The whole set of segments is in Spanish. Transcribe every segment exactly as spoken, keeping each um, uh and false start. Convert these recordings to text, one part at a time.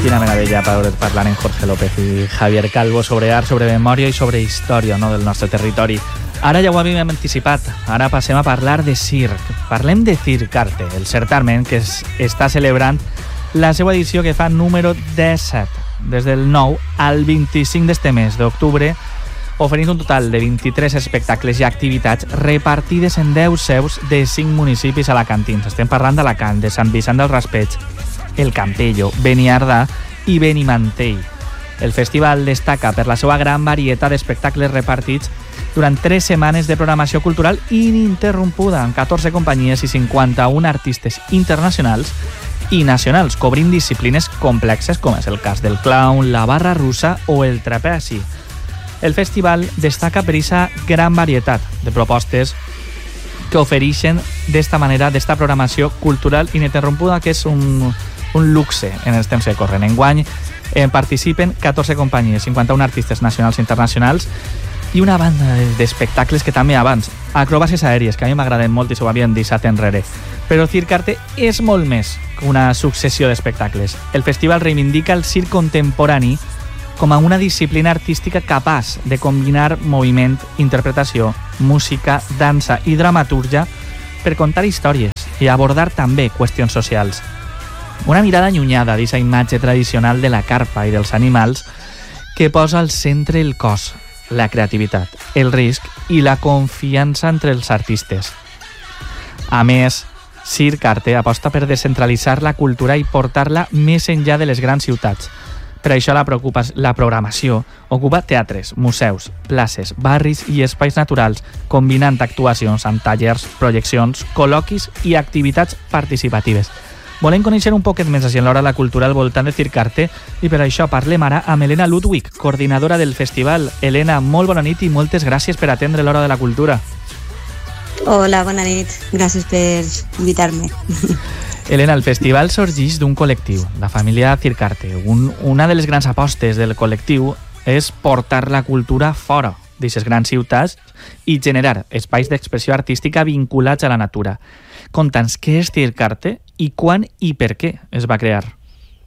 Quina meravella poder parlar en Jorge López i Javier Calvo sobre art, sobre memòria i sobre història, no, del nostre territori. Ara ja ho havíem anticipat, ara passem a parlar de circ. Parlem de Circarte, el certamen que es, està celebrant la seva edició que fa número disset, des del nou al vint-i-cinc d'este mes d'octubre, oferint un total de vint-i-tres espectacles i activitats repartides en deu seus de cinc municipis alacantins. Estem parlant d'Alacant, de Sant Vicent del Raspeig, El Campello, Beniardà i Benimantell. El festival destaca per la seva gran varietat d'espectacles repartits durant tres setmanes de programació cultural ininterrompuda, amb catorze companyies i cinquanta-un artistes internacionals i nacionals, cobrint disciplines complexes com és el cas del clown, la barra russa o el trapezi. El festival destaca per aquesta gran varietat de propostes que ofereixen d'esta manera, d'esta programació cultural ininterrompuda, que és un, un luxe en els temps que corren. Enguany eh, participen catorze companyies, cinquanta-un artistes nacionals i internacionals i una banda d'espectacles que també abans, acrobàcies aèries, que a mi m'agraden molt i s'ho havien deixat enrere. Però Circarte és molt més que una successió d'espectacles. El festival reivindica el circ contemporani com a una disciplina artística capaç de combinar moviment, interpretació, música, dansa i dramatúrgia per contar històries i abordar també qüestions socials. Una mirada allunyada d'aquesta imatge tradicional de la carpa i dels animals que posa al centre el cos, la creativitat, el risc i la confiança entre els artistes. A més, Circarte aposta per descentralitzar la cultura i portar-la més enllà de les grans ciutats. Per això la, la programació ocupa teatres, museus, places, barris i espais naturals, combinant actuacions amb tallers, projeccions, col·loquis i activitats participatives. Volem conèixer un poquet més així en l'hora de la cultura al voltant de Circarte i per això parlem ara amb Helena Ludwig, coordinadora del festival. Helena, molt bona nit i moltes gràcies per atendre l'hora de la cultura. Hola, bona nit. Gràcies per invitar-me. Helena, el festival sorgeix d'un col·lectiu, la família Circarte. Un, una de les grans apostes del col·lectiu és portar la cultura fora d'aquestes grans ciutats i generar espais d'expressió artística vinculats a la natura. Conta'ns què és Circarte y cuán y por qué es va a crear.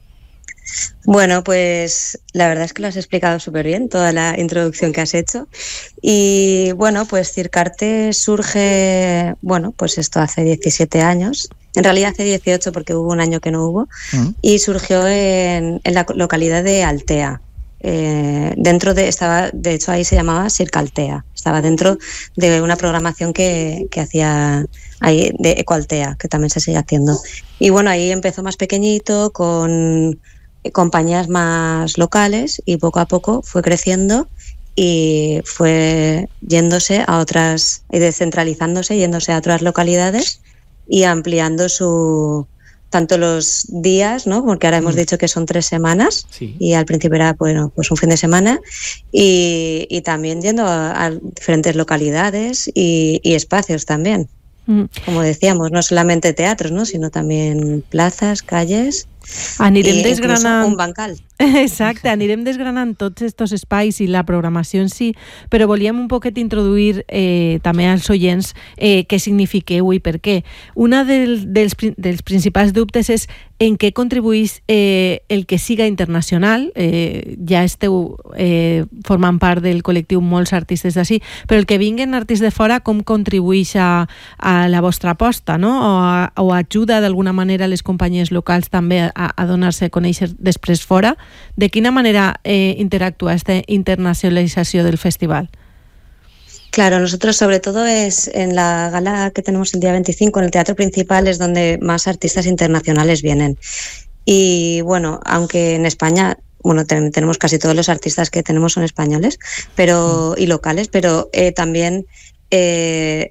Bueno, pues la verdad es que lo has explicado súper bien, toda la introducción que has hecho. Y bueno, pues Circarte surge, bueno, pues esto hace diecisiete años. En realidad hace dieciocho porque hubo un año que no hubo. Uh-huh. Y surgió en, en la localidad de Altea. Eh, dentro de, estaba, de hecho ahí se llamaba Circaltea. Estaba dentro de una programación que, que hacía ahí de Ecoaltea, que también se sigue haciendo. Y bueno, ahí empezó más pequeñito, con compañías más locales, y poco a poco fue creciendo y fue yéndose a otras, y descentralizándose, yéndose a otras localidades y ampliando su... tanto los días, ¿no? Porque ahora hemos dicho que son tres semanas, sí. Y al principio era, bueno, pues un fin de semana, y, y también yendo a, a diferentes localidades y, y espacios también. Mm. Como decíamos, no solamente teatros, ¿no? Sino también plazas, calles. Anirem desgranant... un bancal. Exacte, anirem desgranant tots aquests espais i la programació en si, però volíem un poquet introduir eh, també als oients eh, què signifiqueu i per què. Una del, dels, dels principals dubtes és en què contribuís eh, el que siga internacional. Eh, ja esteu eh, formant part del col·lectiu molts artistes d'ací, però el que vinguen artistes de fora, com contribueix a, a la vostra aposta, no? O, a, o ajuda d'alguna manera les companyies locals també a, a donar-se a conèixer després fora? ¿De qué manera eh, interactúa esta internacionalización del festival? Claro, nosotros sobre todo es en la gala que tenemos el día veinticinco, en el teatro principal, es donde más artistas internacionales vienen. Y bueno, aunque en España, bueno, ten, tenemos casi todos los artistas que tenemos son españoles, pero y locales, pero eh, también eh,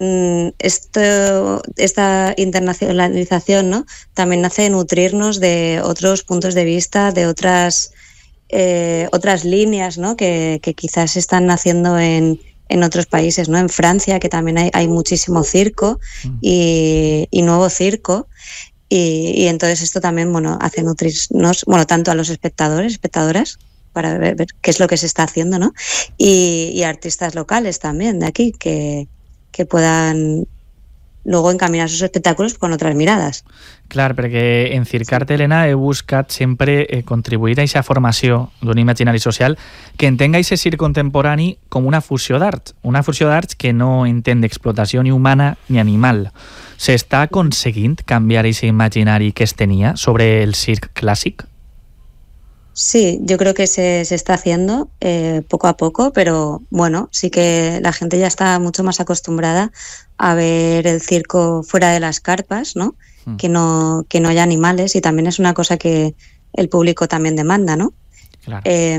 Esto, esta internacionalización, ¿no? También hace nutrirnos de otros puntos de vista, de otras eh, otras líneas, ¿no? que, que quizás están naciendo en, en otros países, ¿no? En Francia, que también hay, hay muchísimo circo y, y nuevo circo, y, y entonces esto también, bueno, hace nutrirnos, bueno, tanto a los espectadores, espectadoras, para ver, ver qué es lo que se está haciendo, ¿no? Y, y artistas locales también de aquí, que que puedan luego encaminar sus espectáculos con otras miradas. Clar, perquè en Circarte, Helena, he buscat sempre eh, contribuir a aquesta formació d'un imaginari social que entenga aquest circ contemporani com una fusió d'arts, una fusió d'arts que no entén d'explotació ni humana ni animal. S'està aconseguint canviar aquest imaginari que es tenia sobre el circ clàssic? Sí, yo creo que se, se está haciendo eh, poco a poco, pero bueno, sí que la gente ya está mucho más acostumbrada a ver el circo fuera de las carpas, ¿no? Mm. Que no, que no haya animales, y también es una cosa que el público también demanda, ¿no? Claro. Eh,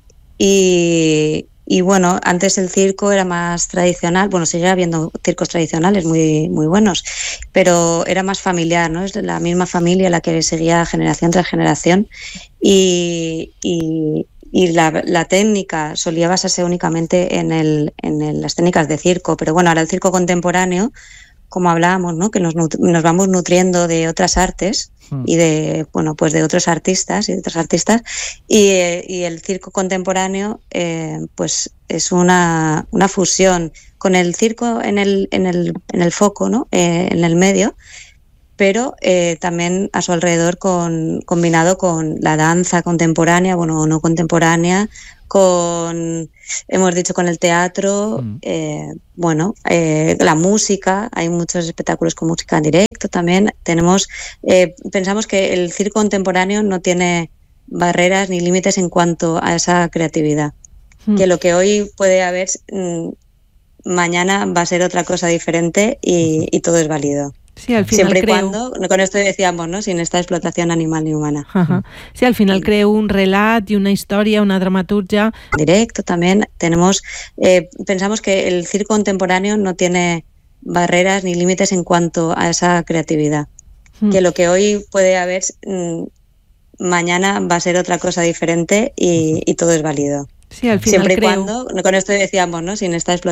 y, y bueno, antes el circo era más tradicional, bueno, seguía habiendo circos tradicionales muy, muy buenos, pero era más familiar, ¿no? Es la misma familia la que seguía generación tras generación, y, y, y la, la técnica solía basarse únicamente en, el, en el, las técnicas de circo, pero bueno, ahora el circo contemporáneo, como hablábamos, ¿no? Que nos, nos vamos nutriendo de otras artes mm. y de, bueno, pues de otros artistas y de otros artistas, y, y el circo contemporáneo eh, pues es una, una fusión con el circo en el, en el, en el foco, ¿no? Eh, en el medio, pero eh, también a su alrededor con, combinado con la danza contemporánea, bueno, o no contemporánea, con, hemos dicho, con el teatro, mm. eh, bueno, eh, la música, hay muchos espectáculos con música en directo también. Tenemos, eh, pensamos que el circo contemporáneo no tiene barreras ni límites en cuanto a esa creatividad, mm. que lo que hoy puede haber, mm, mañana va a ser otra cosa diferente, y, y todo es válido. Sí, al final Siempre y creo... cuando, con esto decíamos, ¿no? Sin esta explotación animal ni humana. Ajá. Sí, al final creo un relat y una historia, una dramaturgia. Directo también. Tenemos, eh, pensamos que el circo contemporáneo no tiene barreras ni límites en cuanto a esa creatividad. Mm. Que lo que hoy puede haber, mm, mañana va a ser otra cosa diferente, y, y todo es válido. Sí, al final Siempre y creo... cuando, con esto decíamos, ¿no? Sin esta explotación